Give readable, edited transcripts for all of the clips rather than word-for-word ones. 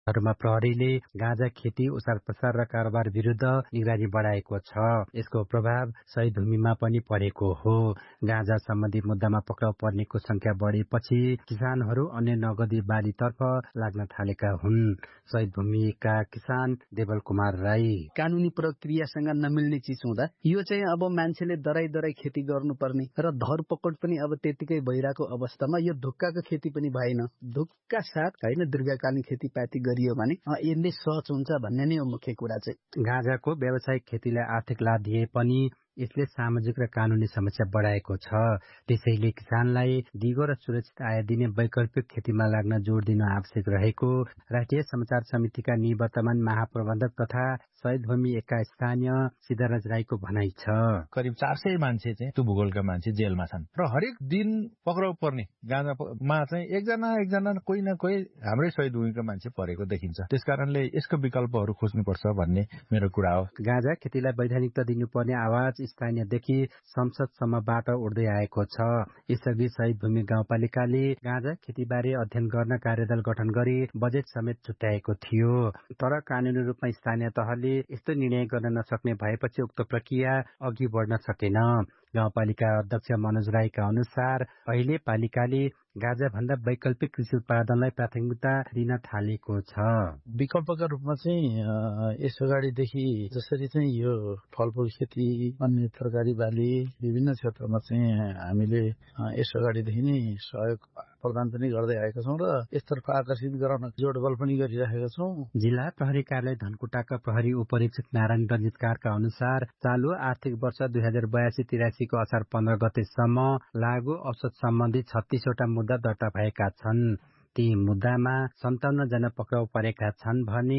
मा प्रहरीले गाँजा खेती ओसार प्रसार र कारोबार विरुद्ध निगरानी बढाएको छ। यसको प्रभाव शहीद भूमिमा पनि परेको हो। गाँजा सम्बन्धी मुद्दामा पक्राउ पर्नेको संख्या बढेपछि किसानहरू अन्य नगदी बालीतर्फ लाग्न थालेका हुन्। शहीद भूमिका किसान देवल कुमार राई कानुनी प्रक्रियासँग नमिल्ने चिज हुँदा यो चाहिँ अब मान्छेले दराई खेती गर्नुपर्ने र धरपकड पनि अब त्यतिकै भइरहेको अवस्थामा यो धुक्काको खेती पनि भएन। धुक्का साथ होइन दीर्घकालीन खेतीपाती गरियो भने यसले सहज हुन्छ भन्ने नै हो मुख्य कुरा चाहिँ। गाँजाको व्यावसायिक खेतीलाई आर्थिक लाभ दिए पनि यसले सामाजिक र कानूनी समस्या बढाएको छ। त्यसैले किसानलाई दिगो र सुरक्षित आय दिने वैकल्पिक खेतीमा लाग्न जोड दिन आवश्यक रहेको राष्ट्रिय समाचार समितिका निवर्तमान महाप्रबन्धक तथा शहीद भूमि एकका स्थानीय सिद्धराज राईको भनाइ छ। करिब 400 मान्छे चाहिँ त्यो भूगोलका मान्छे जेलमा छन् र हरेक दिन पक्राउ पर्ने गाँजामा चाहिँ एकजना कोही न कोही हाम्रै शहीद भूमिका मान्छे परेको देखिन्छ। त्यसकारणले यसको विकल्पहरू खोज्नुपर्छ भन्ने मेरो कुरा हो। गाँजा खेतीलाई वैधानिकता दिनुपर्ने आवाज स्थानीयदेखि संसदसम्मबाट उठ्दै आएको छ। यसअघि शहीद भूमि गाउँपालिकाले गाँजा खेतीबारे अध्ययन गर्न कार्यदल गठन गरी बजेट समेत छुट्याएको थियो। तर कानूनी रूपमा स्थानीय तहले यस्तो निर्णय गर्न नसक्ने भएपछि उक्त प्रक्रिया अघि बढ्न सकेन। गाउँपालिका अध्यक्ष मनोज राईका अनुसार अहिले पालिकाले गाँजा भन्दा वैकल्पिक कृषि उत्पादनलाई प्राथमिकता दिन थालेको छ। विकल्पका रूपमा चाहिँ यस अगाडिदेखि जसरी चाहिँ यो फलफूल खेती अन्य तरकारी बाली विभिन्न क्षेत्रमा चाहिँ हामीले यस अगाडिदेखि नै सहयोग प्रदान पनि गर्दै आएका छौँ र यसतर्फ आकर्षित गराउन जोडबल पनि गरिरहेका छौँ। जिल्ला प्रहरी कार्यालय धनकुटाका प्रहरी उपरीक्षक नारायण रञ्जितकारका अनुसार चालु आर्थिक वर्ष 2082-83 को असार 15 गतेसम्म लागू औषध सम्बन्धी 36 वटा मुद्दा दर्ता भएका छन्। ती मुद्दामा 57 जना पक्राउ परेका छन् भने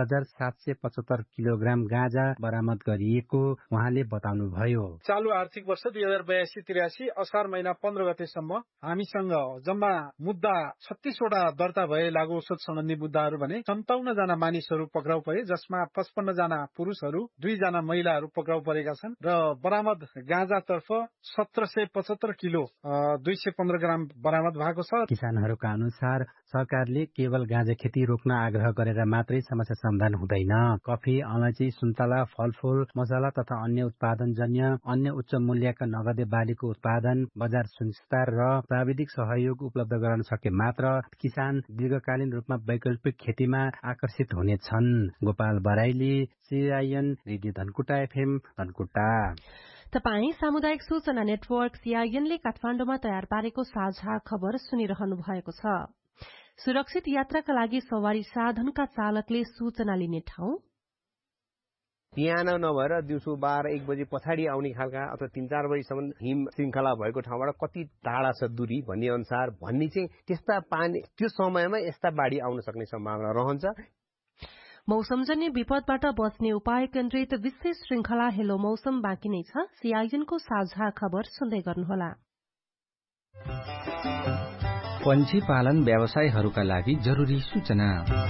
1775 किलोग्राम गाँजा बरामद गरिएको उहाँले बताउनुभयो। चालू आर्थिक वर्ष 2082-83 असार महिना 15 गतेसम्म हामीसँग जम्मा मुद्दा 36 वटा दर्ता भए लागू औषध सम्बन्धी मुद्दाहरू भने 57 जना मानिसहरू पक्राउ परे, जसमा 55 जना पुरुषहरू 2 जना महिलाहरू पक्राउ परेका छन् र बरामद गाँजातर्फ 1775 किलो 215 ग्राम बरामद भएको छ। किसानहरूका अनुसार सरकारले केवल गाँजा खेती रोक्न आग्रह गरेर मात्रै समस्या समाधान हुँदैन। कफी, अलैँची, सुन्तला, फलफूल, मसला तथा अन्य उत्पादनजन्य अन्य उच्च मूल्यका नगदे बालीको उत्पादन, बजार सुनिश्चितता र प्राविधिक सहयोग उपलब्ध गराउन सके मात्र किसान दीर्घकालीन रूपमा वैकल्पिक खेतीमा आकर्षित हुनेछन्। Gopal Baraili, CIN radio Dhankuta FM Dhankuta. तपाई सामुदायिक सूचना नेटवर्क CIN ले काठमाडौँमा तयार पारेको साझा खबर सुनिरहनु भएको छ। सुरक्षित यात्राका लागि सवारी साधनका चालकले सूचना लिने ठाउँ बिहान नभएर दिउँसो 12-1 बजे पछाडि आउने खालका अथवा 3-4 बजेसम्म हिम श्रृंखला भएको ठाउँबाट कति टाढा छ दूरी भन्ने अनुसार भन्ने चाहिँ त्यस्ता पानी त्यो समयमा यस्ता बाढी आउन सक्ने सम्भावना रहन्छ। मौसमजन्य विपदबाट बच्ने उपाय केन्द्रित विशेष श्रृंखला हेलो मौसम बाँकी नै छ। CIN को साझा खबर सुन्दै गर्नुहोला। पन्छी पालन व्यवसायहरूका लागि जरूरी सूचना।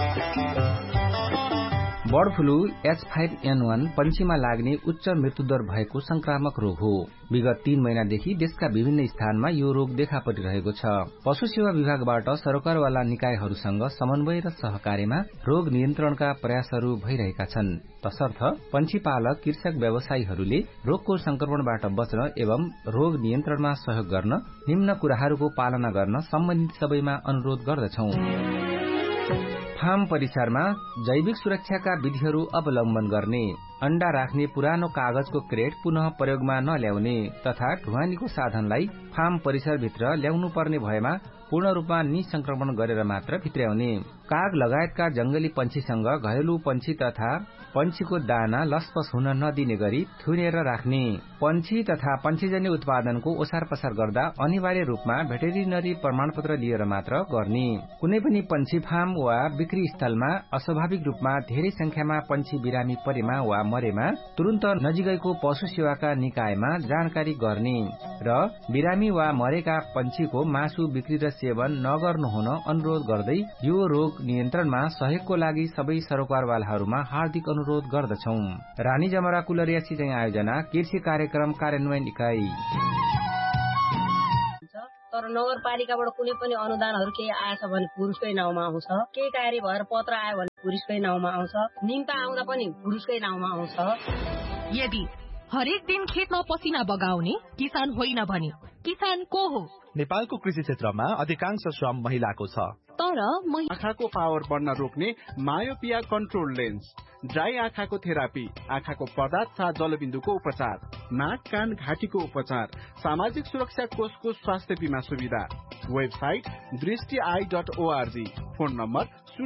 बर्ड फ्लू H5N1 पन्छीमा लाग्ने उच्च मृत्युदर भएको संक्रामक रोग हो। विगत 3 महिनादेखि देशका विभिन्न स्थानमा यो रोग देखा परिरहेको छ। पशु सेवा विभागबाट सरकारवाला निकायहरूसँग समन्वय र सहकार्यमा रोग नियन्त्रणका प्रयासहरू भइरहेका छन्। तसर्थ पन्छी पालक कृषक व्यवसायीहरूले रोगको संक्रमणबाट बच्न एवं रोग नियन्त्रणमा सहयोग गर्न निम्न कुराहरूको पालना गर्न सम्बन्धित सबैमा अनुरोध गर्दछौं। फार्म परिसरमा जैविक सुरक्षाका विधिहरू अवलम्बन गर्ने, अण्डा राख्ने पुरानो कागजको क्रेट पुनः प्रयोगमा नल्याउने तथा ढुवानीको साधनलाई फार्म परिसरभित्र ल्याउनु पर्ने भएमा पूर्ण रूपमा निसंक्रमण गरेर मात्र भित्र्याउने, काग लगायतका जंगली पंक्षीसँग घरेलु पंक्षी तथा पंक्षीको दाना लसपस हुन नदिने गरी थुनेर राख्ने, पंक्षी तथा पंक्षीजन्य उत्पादनको ओसार पसार गर्दा अनिवार्य रूपमा भेटेरिनरी प्रमाणपत्र लिएर मात्र गर्ने, कुनै पनि पंक्षी फार्म वा बिक्री स्थलमा अस्वाभाविक रूपमा धेरै संख्यामा पंक्षी बिरामी परेमा वा मरेमा तुरन्त नजिकैको पशु सेवाका निकायमा जानकारी गर्ने र बिरामी वा मरेका पंक्षीको मासु बिक्री र सेवन नगर्नु हुन अनुरोध गर्दै यो रोग नियन्त्रणमा सहयोगको लागि सबै सरोकारवालाहरूमा हार्दिक अनुरोध गर्दछौं। रानी जमरा कुलरिया सिंचाई आयोजना कृषि कार्यक्रम कार्यान्वयन इकाई। तर नगरपालिकाबाट कुनै पनि अनुदानहरू केही आएछ भने पुरुषकै नाउँमा आउँछ, केही कार्य भएर पत्र आयो भने पुरुषकै नाउँमा आउँछ, निम्ता आउँदा पनि पुरुषकै नाउँमा आउँछ। यदि हरेक दिन खेतमा पसिना बगाउने किसान होइन भने किसान को हो? नेपालको कृषि क्षेत्रमा अधिकांश श्रम महिलाको छ। तर आँखाको पावर बढ्न रोक्ने मायोपिया कन्ट्रोल लेन्स, ड्राई आँखाको थेरापी, आँखाको पर्दा तथा जलबिन्दुको उपचार, नाक कान घाँटीको उपचार, सामाजिक सुरक्षा कोषको स्वास्थ्य बीमा सुविधा। Website दृष्टि.org, phone number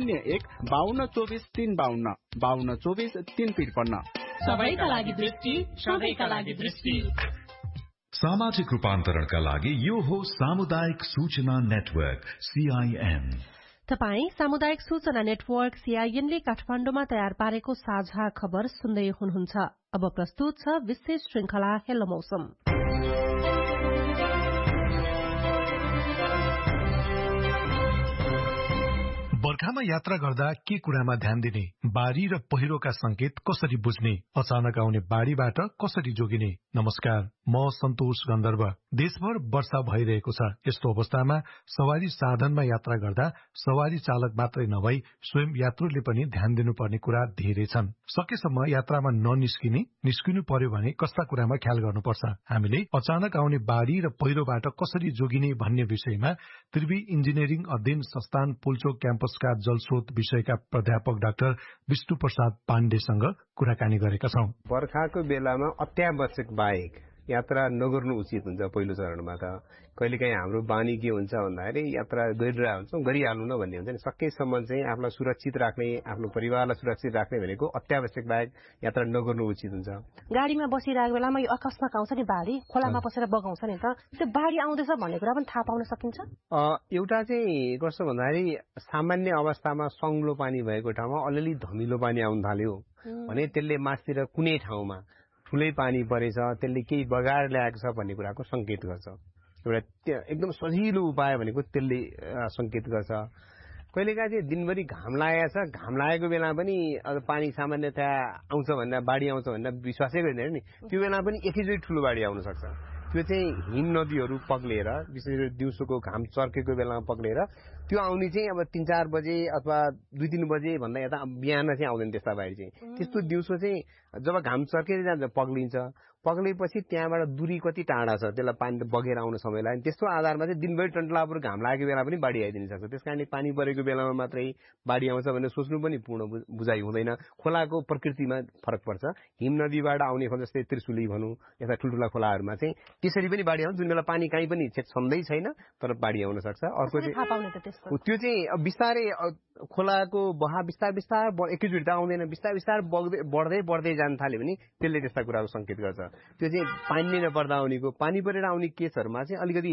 01-5224-352-5224-353। सबैका लागि दृष्टि, सबैका लागि दृष्टि। सामाजिक रूपान्तरणका लागि यो हो सामुदायिक सूचना नेटवर्क CIN। तपाई सामुदायिक सूचना नेटवर्क CIN ले काठमाडौँमा तयार पारेको साझा खबर सुन्दै हुनुहुन्छ। अब प्रस्तुत छ विशेष श्रृंखला हेलो मौसम। बर्खामा यात्रा गर्दा के कुरामा ध्यान दिने, बाढ़ी र पहिरोका संकेत कसरी बुझ्ने, अचानक आउने बाढ़ीबाट कसरी जोगिने। नमस्कार, म सन्तोष गन्धर्व। देशभर वर्षा भइरहेको छ। यस्तो अवस्थामा सवारी साधनमा यात्रा गर्दा सवारी चालक मात्रै नभई स्वयं यात्रुले पनि ध्यान दिनुपर्ने कुरा धेरै छन्। सकेसम्म यात्रामा ननिस्किने, निस्किनु पर्यो भने कस्ता कुरामा ख्याल गर्नुपर्छ। हामीले अचानक आउने बाढ़ी र पहिरोबाट कसरी जोगिने भन्ने विषयमा त्रिवी इन्जिनियरिङ अध्ययन संस्थान पुल्चोक क्याम्पसका जलस्रोत विषयका प्राध्यापक डाक्टर विष्णु प्रसाद पाण्डेसँग कुराकानी गरेका छौं। बर्खाको बेलामा अत्यावश्यक बाहेक यात्रा नगर्नु उचित हुन्छ। पहिलो चरणमा त कहिलेकाहीँ हाम्रो बानी के हुन्छ भन्दाखेरि यात्रा गरिरहेको हुन्छौँ, गरिहाल्नु न भन्ने हुन्छ नि। सकेसम्म चाहिँ आफूलाई सुरक्षित राख्ने, आफ्नो परिवारलाई सुरक्षित राख्ने भनेको अत्यावश्यक बाहेक यात्रा नगर्नु उचित हुन्छ। गाडीमा बसिरहेको बेलामा यो अकस्मात आउँछ नि बाढी, खोलामा पसेर बगाउँछ नि त, त्यो बाढी आउँदैछ भन्ने कुरा पनि थाहा पाउन सकिन्छ। एउटा चाहिँ कस्तो भन्दाखेरि सामान्य अवस्थामा सङ्लो पानी भएको ठाउँमा अलिअलि धमिलो पानी आउन थाल्यो भने त्यसले मासतिर कुनै ठाउँमा ठुलै पानी परेछ, त्यसले केही बगाएर ल्याएको छ भन्ने कुराको संकेत गर्छ। एउटा एकदम सजिलो उपाय भनेको त्यसले संकेत गर्छ। कहिलेकाहीँ चाहिँ दिनभरि घाम लागेको छ, घाम लागेको बेला पनि पानी सामान्यतया आउँछ भन्दा बाढी आउँछ भन्दा विश्वासै गरिँदैन नि, त्यो बेला पनि एकैचोटि ठुलो बाढी आउन सक्छ। त्यो चाहिँ हिम नदीहरू पग्लेर, विशेष गरी दिउँसोको घाम चर्केको बेलामा पग्लेर त्यो आउने चाहिँ अब 3-4 बजे अथवा 2-3 बजे भन्दा यता बिहान चाहिँ आउँदैन। त्यस्ता बाढी चाहिँ त्यस्तो दिउँसो चाहिँ जब घाम चर्केर जान्छ पग्लिन्छ, पग्लेपछि त्यहाँबाट दूरी कति टाढा छ त्यसलाई पानी बगेर आउने समय लाग्यो। त्यस्तो आधारमा चाहिँ दिनभरि टन्टलापुर घाम लागेको बेला पनि बाढी आइदिन सक्छ। त्यस कारणले पानी परेको बेलामा मात्रै बाढी आउँछ भनेर सोच्नु पनि पूर्ण बुझाइ हुँदैन। खोलाको प्रकृतिमा फरक पर्छ। हिम नदीबाट आउने खोला जस्तै त्रिशुली भनौँ, यता ठुल्ठुला खोलाहरूमा चाहिँ त्यसरी पनि बाढी आउँछ, जुन बेला पानी कहीँ पनि छन्दै छैन तर बाढी आउन सक्छ। अर्को चाहिँ त्यो चाहिँ बिस्तारै खोलाको बहाव बिस्तार एकैचोटि त आउँदैन, बिस्तार बढ्दै जान थाल्यो भने त्यसले त्यस्ता कुराको संकेत गर्छ। त्यो चाहिँ पानी नै नपर्दा आउनेको, पानी परेर आउने केसहरूमा चाहिँ अलिकति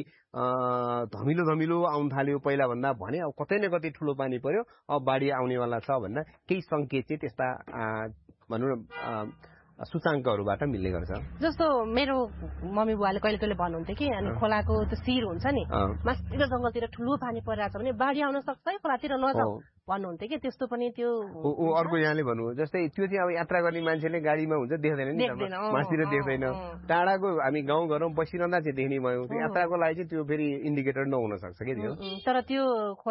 धमिलो आउन थाल्यो पहिला भन्दा भने अब कतै न कतै ठुलो पानी पर्यो, अब बाढी आउनेवाला छ भन्दा केही संकेत चाहिँ त्यस्ता भनौँ न सूचाङ्कहरूबाट मिल्ने गर्छ। जस्तो मेरो मम्मी बुवाले कहिले भन्नुहुन्थ्यो कि अनि खोलाको त्यो शिर हुन्छ नि, मास्तिर जंगलतिर ठुलो पानी परिरहेछ भने बाढी आउन सक्छ है, खोलातिर नजाऊ भन्नुहुन्थ्यो कि। त्यस्तो पनि त्यो अर्को यहाँले भन्नु जस्तै त्यो चाहिँ अब यात्रा गर्ने मान्छेले गाडीमा हुन्छ देख्दैन नि, मास्तिर देख्दैन। टाढाको हामी गाउँघरमा बसिरहँदा चाहिँ देख्ने भयो। त्यो यात्राको लागि चाहिँ त्यो फेरि इन्डिकेटर नहुन सक्छ कि त्यो। तर त्यो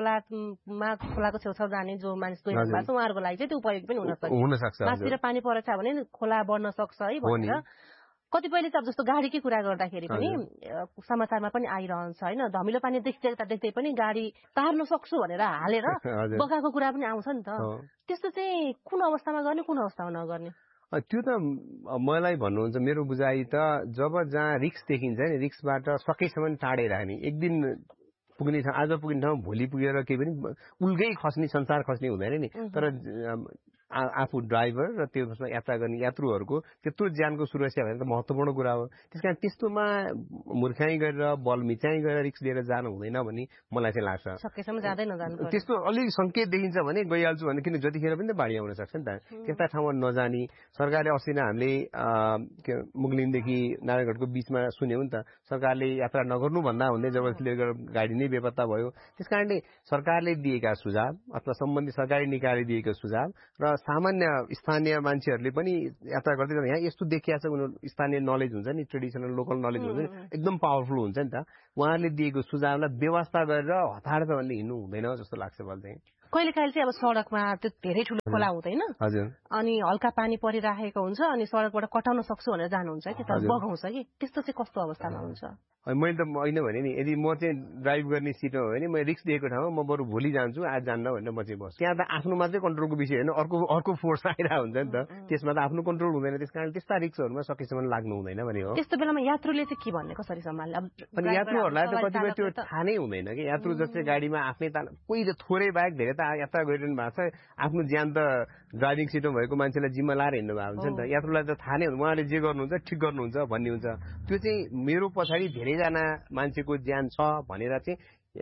खोलाको छेउछाउ जाने जो मानिस गइरहनु भएको छ उहाँहरूको लागि चाहिँ त्यो उपयोग पनि हुन सक्छ। मास्तिर पानी परेछ भने खोला बढ्न सक्छ है भनेर कतिपयले चाहिँ अब जस्तो गाडीकै कुरा गर्दाखेरि पनि समाचारमा पनि आइरहन्छ होइन, धमिलो पानी देख्दै पनि गाडी तार्न सक्छु भनेर हालेर बगाएको कुरा पनि आउँछ नि त। त्यस्तो चाहिँ कुन अवस्थामा गर्ने, कुन अवस्थामा नगर्ने? त्यो त मलाई भन्नुहुन्छ मेरो बुझाइ त जब जहाँ रिक्स देखिन्छ नि, रिक्सबाट सकेसम्म टाढै राख्ने। एक दिन पुग्ने ठाउँ आज पुग्ने ठाउँ भोलि पुगेर केही पनि उल्गै खस्ने संसार खस्ने हुँदैन नि। तर आफू ड्राइभर र त्यसमा यात्रा गर्ने यात्रुहरूको त्यत्रो ज्यानको सुरक्षा भनेर त महत्त्वपूर्ण कुरा हो। त्यसकारण त्यस्तोमा मूर्खाइ गरेर बल मिचाइ गरेर रिक्स लिएर जानु हुँदैन भन्ने मलाई चाहिँ लाग्छ। सकेसम्म जाँदै नजानु। त्यस्तो अलिक संकेत देखिन्छ भने गइहाल्छु भने, किन जतिखेर पनि त बाढी आउन सक्छ नि त। त्यस्ता ठाउँमा नजानी। सरकारले अस्ति नै हामीले मुगलिनदेखि नारायणगढको बिचमा सुन्यौँ नि त, सरकारले यात्रा नगर्नु भन्दा हुँदै जबरजस्ती लिएर गाडी नै बेपत्ता भयो। त्यसकारणले सरकारले दिएका सुझाव अथवा सम्बन्धित सरकारी निकायले दिएका सुझाव र सामान्य स्थानीय मान्छेहरूले पनि यात्रा गर्दै गर्दा यहाँ यस्तो देखिया छ उनीहरू स्थानीय नलेज हुन्छ नि, ट्रेडिसनल लोकल नलेज हुन्छ नि, एकदम पावरफुल हुन्छ नि त। उहाँहरूले दिएको सुझावलाई व्यवस्था गरेर हतार त भन्ने हिँड्नु हुँदैन जस्तो लाग्छ मलाई चाहिँ। कहिले काहीँ चाहिँ अब सडकमा त्यो धेरै ठुलो खोला हुँदैन, हजुर, अनि हल्का पानी परिराखेको हुन्छ अनि सडकबाट कटाउन सक्छु भनेर जानुहुन्छ कि तर बगाउँछ कि, त्यस्तो चाहिँ कस्तो अवस्थामा हुन्छ? मैले त होइन भने नि, यदि म चाहिँ ड्राइभ गर्ने सिटमा हो भने म रिस्क दिएको ठाउँमा म बरु भोलि जान्छु आज जान्न भनेर म चाहिँ बस्छु। त्यहाँ त आफ्नो मात्रै कन्ट्रोलको विषय होइन, अर्को फोर्स आइरहेको हुन्छ नि त, त्यसमा त आफ्नो कन्ट्रोल हुँदैन। त्यस कारण त्यस्ता रिस्कहरूमा सकेसम्म लाग्नु हुँदैन भने हो। त्यस्तो बेलामा यात्रुले चाहिँ के भन्ने कसरी सम्हाल्ने? अनि यात्रुहरूलाई त कतिपय त्यो थाहा नै हुँदैन कि यात्रु जस्तै गाडीमा आफ्नै कोही त थोरै बाहेक धेरै त यात्रा गरिरहनु भएको छ, आफ्नो ज्यान त ड्राइभिङ सिटमा भएको मान्छेलाई जिम्मा लाएर हिँड्नु भएको हुन्छ नि त। यात्रुलाई त थाहा नै हुन्छ, उहाँले जे गर्नुहुन्छ ठिक गर्नुहुन्छ भन्ने हुन्छ। त्यो चाहिँ मेरो पछाडि धेरैजना मान्छेको ज्यान छ भनेर चाहिँ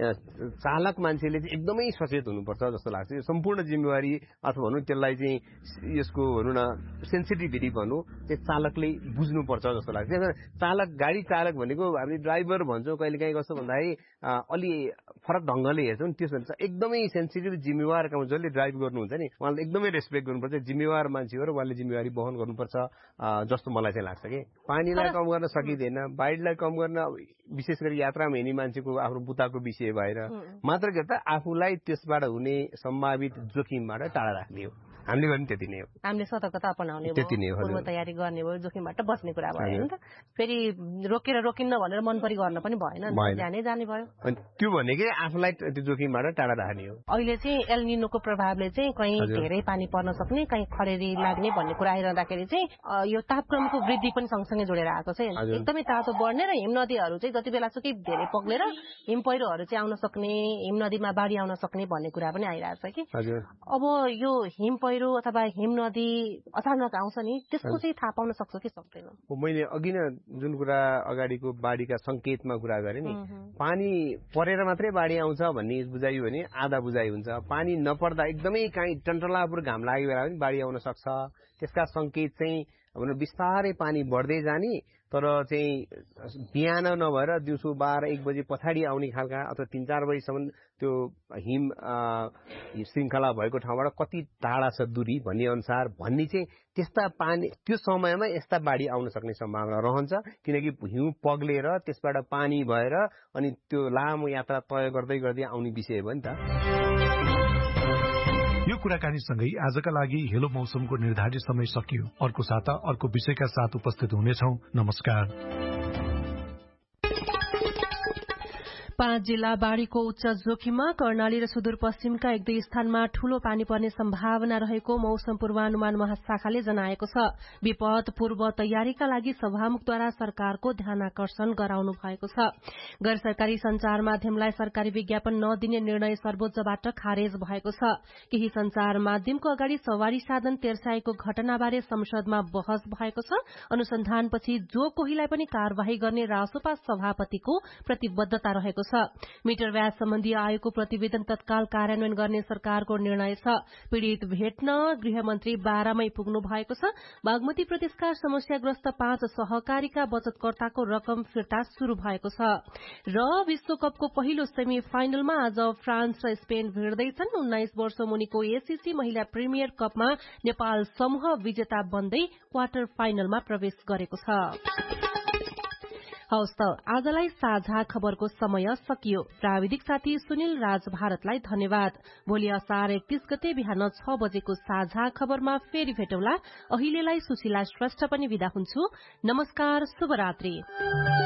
चालक मान्छेले चाहिँ एकदमै सचेत हुनुपर्छ जस्तो लाग्छ। यो सम्पूर्ण जिम्मेवारी अथवा भनौँ त्यसलाई चाहिँ यसको भनौँ न सेन्सिटिभिटी भनौँ चाहिँ चालकले बुझ्नुपर्छ जस्तो लाग्छ। चालक गाडी चालक भनेको हामीले ड्राइभर भन्छौँ कहिलेकाहीँ कस्तो भन्दाखेरि अलि फरक ढङ्गले हेर्छौँ, त्यसो भन्छ एकदमै सेन्सिटिभ जिम्मेवार काम जसले ड्राइभ गर्नुहुन्छ नि उहाँले एकदमै रेस्पेक्ट गर्नुपर्छ। जिम्मेवार मान्छे हो र उहाँले जिम्मेवारी वहन गर्नुपर्छ जस्तो मलाई चाहिँ लाग्छ कि। पानीलाई कम गर्न सकिँदैन, बाढीलाई कम गर्न विशेष गरी यात्रामा हिँड्ने मान्छेको आफ्नो बुताको विषय भएर मात्र के त आफूलाई त्यसबाट हुने सम्भावित जोखिमबाट टाढा राख्ने हो। हामीले गर्ने त्यति नै हो, हामीले सतर्कता अपनाउने भयो, पूर्व तयारी गर्ने भयो, जोखिमबाट बस्ने कुरा भयो नि त। फेरि रोकेर रोकिन्न भनेर मन परि गर्न पनि भएन, जानै जाने भयो। अनि त्यो भनेकै आफूलाई त्यो जोखिमबाट टाढा राख्ने हो। अहिले चाहिँ एल निनोको प्रभावले चाहिँ कहीँ धेरै पानी पर्न सक्ने, कहीँ खडेरी लाग्ने भन्ने कुरा आइरहँदाखेरि चाहिँ यो तापक्रमको वृद्धि पनि सँगसँगै जोडेर आएको छ। एकदमै तातो बढ्ने र हिम नदीहरू चाहिँ जति बेला सुकै धेरै पग्लेर हिम पहिरोहरू चाहिँ आउन सक्ने, हिम नदीमा बाढी आउन सक्ने भन्ने कुरा पनि आइरहेको छ कि। अब यो हिम पहिरो अथवा हिम नदी अचानक आउँछ नि, त्यसको चाहिँ थाहा पाउन सक्छ कि सक्दैन? मैले अघि नै जुन कुरा अगाडिको बाढीका संकेतमा कुरा गरेँ नि, पानी परेर मात्रै बाढी आउँछ भन्ने बुझाइयो भने आधा बुझाइ हुन्छ। पानी नपर्दा एकदमै काहीँ टन्टलापुर घाम लागेको बेला पनि बाढी आउन सक्छ। त्यसका संकेत चाहिँ बिस्तारै पानी बढ्दै जाने तर चाहिँ बिहान नभएर दिउँसो 12-1 बजे पछाडि आउने खालका अथवा 3-4 बजीसम्म त्यो हिम श्रृङ्खला भएको ठाउँबाट कति टाढा छ दूरी भन्ने अनुसार भन्ने चाहिँ त्यस्ता पानी त्यो समयमा यस्ता बाढी आउन सक्ने सम्भावना रहन्छ। किनकि हिउँ पग्लेर त्यसबाट पानी भएर अनि त्यो लामो यात्रा तय गर्दै गर्दै आउने विषय हो नि त। यो कुराकानीसँगै आजका लागि हेलो मौसमको निर्धारित समय सकियो। अर्को साता अर्को विषयका साथ उपस्थित हुनेछौं। नमस्कार। 5 जिल्ला बाढ़ीको उच्च जोखिममा कर्णाली र सुदूरपश्चिमका 1-2 स्थानमा ठूलो पानी पर्ने सम्भावना रहेको मौसम पूर्वानुमान महाशाखाले जनाएको छ। विपद पूर्व तयारीका लागि सभामुखद्वारा सरकारको ध्यानाकर्षण गराउनु भएको छ। गैर सरकारी संचार माध्यमलाई सरकारी विज्ञापन नदिने निर्णय सर्वोच्चबाट खारेज भएको छ। केही संचार माध्यमको अगाडि सवारी साधन तेर्साएको घटनाबारे संसदमा बहस भएको छ। अनुसन्धानपछि जो कोहीलाई पनि कार्यवाही गर्ने रासोपा सभापतिको प्रतिबद्धता रहेको छ। मिटर व्याज सम्बन्धी आयोगको प्रतिवेदन तत्काल कार्यान्वयन गर्ने सरकारको निर्णय छ। पीड़ित भेट्न गृहमन्त्री बारामै पुग्नु भएको छ। बागमती प्रदेशका समस्याग्रस्त 5 सहकारीका बचतकर्ताको रकम फिर्ता शुरू भएको छ। र विश्वकपको पहिलो सेमी फाइनलमा आज फ्रान्स र स्पेन भिड्दैछन्। 19 वर्ष मुनिको एसीसी महिला प्रिमियर कपमा नेपाल समूह विजेता बन्दै क्वार्टर फाइनलमा प्रवेश गरेको छ। हवस् त आजलाई साझा खबरको समय सकियो। प्राविधिक साथी सुनिल राज भारतलाई धन्यवाद। भोलि असार 31 गते बिहान 6 बजेको साझा खबरमा फेरि भेटौला। अहिलेलाई सुशीला श्रेष्ठ पनि विदा हुन्छु। नमस्कार, शुभरात्रि।